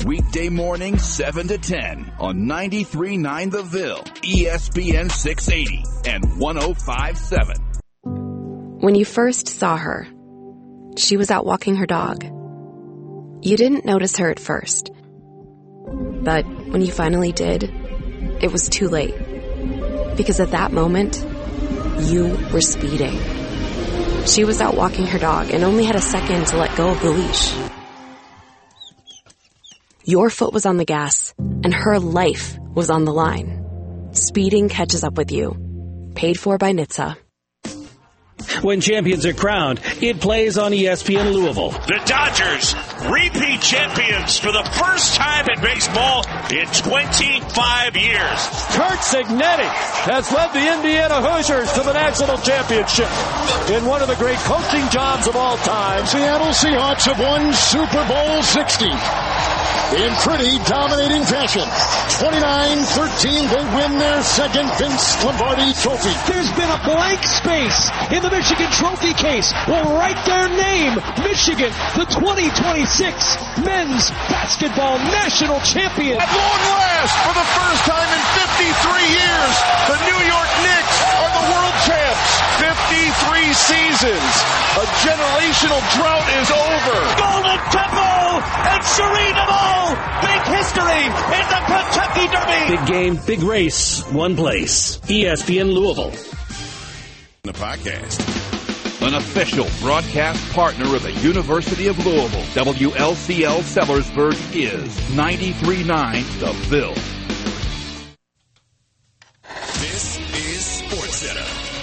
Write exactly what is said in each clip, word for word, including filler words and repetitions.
Weekday morning, seven to ten on ninety-three point nine The Ville, E S P N six eighty, and one oh five point seven. When you first saw her, she was out walking her dog. You didn't notice her at first. But when you finally did, it was too late. Because at that moment, you were speeding. She was out walking her dog and only had a second to let go of the leash. Your foot was on the gas, and her life was on the line. Speeding catches up with you. Paid for by N H T S A. When champions are crowned, it plays on E S P N Louisville. The Dodgers, repeat champions for the first time in baseball in twenty-five years. Curt Cignetti has led the Indiana Hoosiers to the national championship in one of the great coaching jobs of all time. Seattle Seahawks have won Super Bowl sixty in pretty dominating fashion. twenty-nine thirteen, they win their second Vince Lombardi trophy. There's been a blank space in the Michigan Trophy case. We'll write their name, Michigan, the twenty twenty-six Men's Basketball National Champion. At long last, for the first time in fifty-three years, the New York Knicks are the world champs. fifty-three seasons. A generational drought is over. Golden Temple and Sharino make history in the Kentucky Derby. Big game, big race, one place. E S P N Louisville. The podcast. An official broadcast partner of the University of Louisville, W L C L Sellersburg is ninety-three point nine The Ville. This is SportsCenter.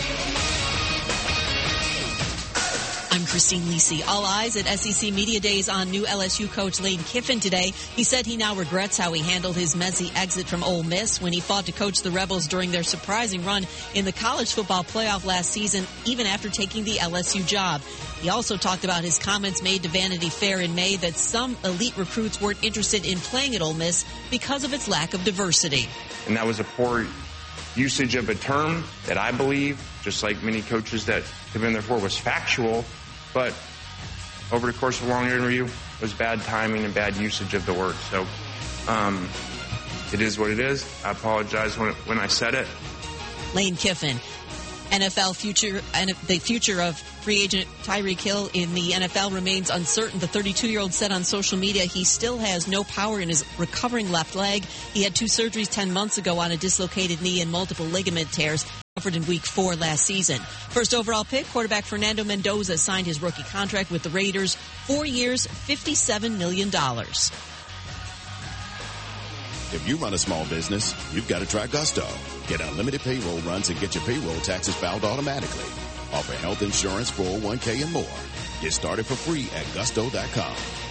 I'm Christine Lisi. All eyes at S E C Media Days on new L S U coach Lane Kiffin today. He said he now regrets how he handled his messy exit from Ole Miss when he fought to coach the Rebels during their surprising run in the college football playoff last season, even after taking the L S U job. He also talked about his comments made to Vanity Fair in May that some elite recruits weren't interested in playing at Ole Miss because of its lack of diversity. And that was a poor usage of a term that I believe, just like many coaches that have been there for, was factual. But over the course of a long interview, it was bad timing and bad usage of the word. So um, it is what it is. I apologize when, when I said it. Lane Kiffin, N F L future, and the future of free agent Tyreek Hill in the N F L remains uncertain. The thirty-two-year-old said on social media he still has no power in his recovering left leg. He had two surgeries ten months ago on a dislocated knee and multiple ligament tears. Suffered in week four last season. First overall pick, quarterback Fernando Mendoza signed his rookie contract with the Raiders. Four years, fifty-seven million dollars. If you run a small business, you've got to try Gusto. Get unlimited payroll runs and get your payroll taxes filed automatically. Offer health insurance, four oh one k, and more. Get started for free at gusto dot com.